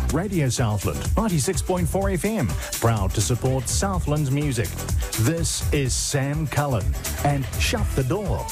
Radio Southland, 96.4 FM, proud to support Southland's music. This is Sam Cullen, and Shut the Door.